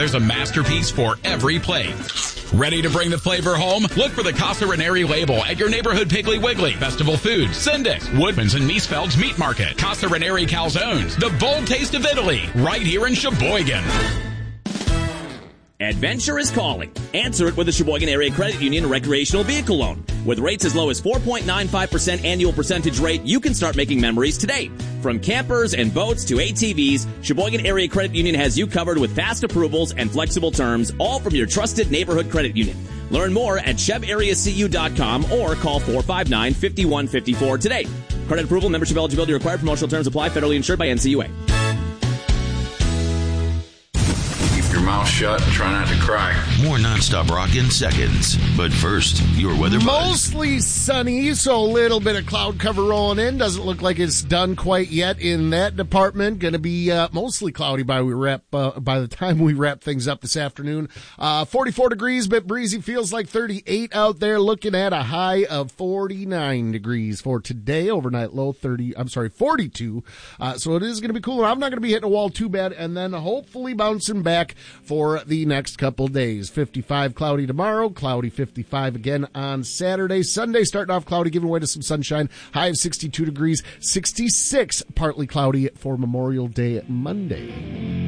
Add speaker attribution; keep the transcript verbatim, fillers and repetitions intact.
Speaker 1: There's a masterpiece for every plate. Ready to bring the flavor home? Look for the Casa Ranieri label at your neighborhood Piggly Wiggly, Festival Foods, Syndex, Woodman's, and Miesfeld's Meat Market. Casa Ranieri Calzones, the bold taste of Italy, right here in Sheboygan.
Speaker 2: Adventure is calling. Answer it with a Sheboygan Area Credit Union recreational vehicle loan. With rates as low as four point nine five percent annual percentage rate, you can start making memories today. From campers and boats to A T Vs, Sheboygan Area Credit Union has you covered with fast approvals and flexible terms, all from your trusted neighborhood credit union. Learn more at chev area c u dot com or call four five nine, five one five four today. Credit approval, membership eligibility required, promotional terms apply, federally insured by N C U A.
Speaker 3: Your mouth shut and try not to cry.
Speaker 4: More nonstop rock in seconds. But first, your weather buzz.
Speaker 5: Mostly sunny, so a little bit of cloud cover rolling in. Doesn't look like it's done quite yet in that department. Going to be uh, mostly cloudy by we wrap uh, by the time we wrap things up this afternoon. Uh, forty-four degrees, bit breezy. Feels like thirty-eight out there. Looking at a high of forty-nine degrees for today. Overnight low thirty. I'm sorry, forty-two. Uh, so it is going to be cooler. I'm not going to be hitting a wall too bad, and then hopefully bouncing back for the next couple days. fifty-five cloudy tomorrow, cloudy fifty-five again on Saturday. Sunday starting off cloudy, giving way to some sunshine. High of sixty-two degrees, sixty-six partly cloudy for Memorial Day Monday.